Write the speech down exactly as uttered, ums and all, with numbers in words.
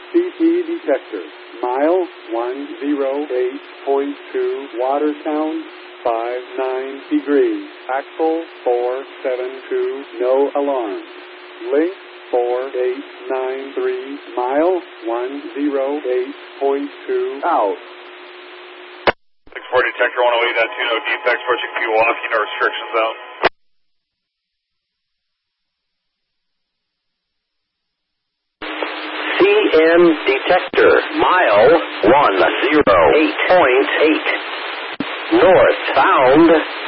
C P detector. Mile one oh eight point two, Watertown, five nine degrees. Axle four seven two, no alarm. Link four eight nine three, mile one oh eight point two, out. six four detector one oh eight point two, no defects, approaching Pewaukee, no restrictions out. C M detector, mile one oh eight point eight. Northbound